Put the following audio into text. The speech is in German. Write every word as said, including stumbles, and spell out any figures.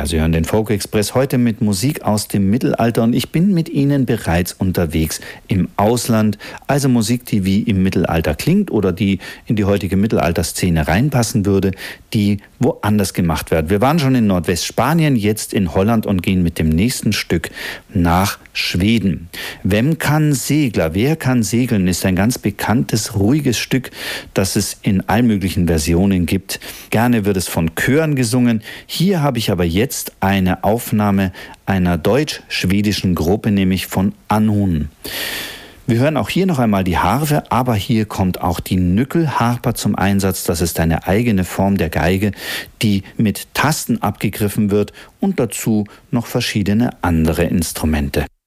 Ja, Sie hören den Folk Express heute mit Musik aus dem Mittelalter und ich bin mit Ihnen bereits unterwegs im Ausland. Also Musik, die wie im Mittelalter klingt oder die in die heutige Mittelalterszene reinpassen würde, die woanders gemacht wird. Wir waren schon in Nordwestspanien, jetzt in Holland und gehen mit dem nächsten Stück nach Schweden. Wem kann Segler? Wer kann segeln? Ist ein ganz bekanntes, ruhiges Stück, das es in allen möglichen Versionen gibt. Gerne wird es von Chören gesungen. Hier habe ich aber jetzt eine Aufnahme einer deutsch-schwedischen Gruppe, nämlich von Annun. Wir hören auch hier noch einmal die Harfe, aber hier kommt auch die Nyckelharpa zum Einsatz. Das ist eine eigene Form der Geige, die mit Tasten abgegriffen wird und dazu noch verschiedene andere Instrumente.